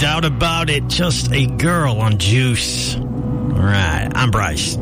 doubt about it. Just a girl on Juice. All right, I'm Bryce.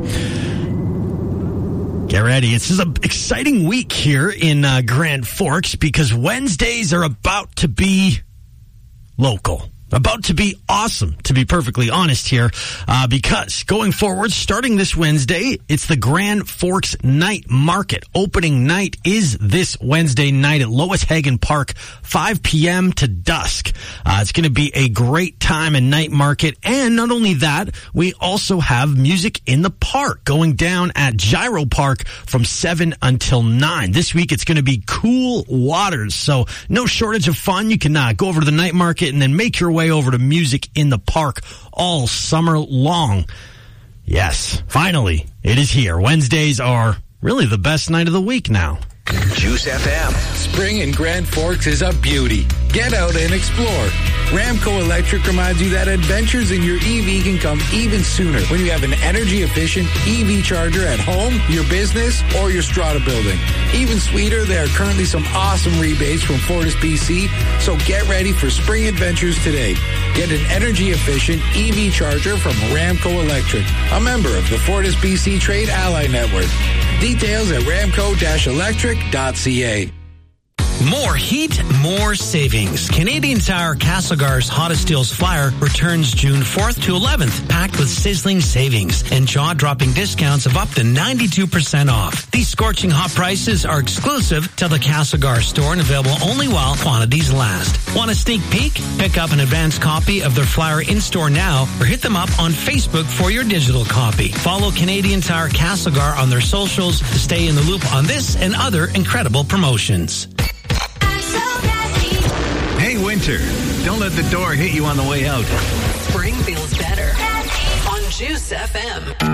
Get ready. This is an exciting week here in Grand Forks because Wednesdays are about to be local. About to be awesome, to be perfectly honest here, because going forward, starting this Wednesday, it's the Grand Forks Night Market. Opening night is this Wednesday night at Lois Hagen Park, 5 p.m. to dusk. It's going to be a great time in night market, and not only that, we also have music in the park going down at Gyro Park from 7 until 9. This week, it's going to be Cool Waters, so no shortage of fun. You can go over to the night market and then make your way over to music in the park all summer long. Yes, finally, it is here. Wednesdays are really the best night of the week now. Juice FM. Spring in Grand Forks is a beauty. Get out and explore. Ramco Electric reminds you that adventures in your EV can come even sooner when you have an energy-efficient EV charger at home, your business, or your strata building. Even sweeter, there are currently some awesome rebates from Fortis BC, so get ready for spring adventures today. Get an energy-efficient EV charger from Ramco Electric, a member of the Fortis BC Trade Ally Network. Details at ramco-electric.ca. More heat, more savings. Canadian Tire Castlegar's Hottest Deals Flyer returns June 4th to 11th, packed with sizzling savings and jaw-dropping discounts of up to 92% off. These scorching hot prices are exclusive to the Castlegar store and available only while quantities last. Want a sneak peek? Pick up an advanced copy of their flyer in-store now or hit them up on Facebook for your digital copy. Follow Canadian Tire Castlegar on their socials to stay in the loop on this and other incredible promotions. Hey, winter, don't let the door hit you on the way out. Spring feels better on Juice FM.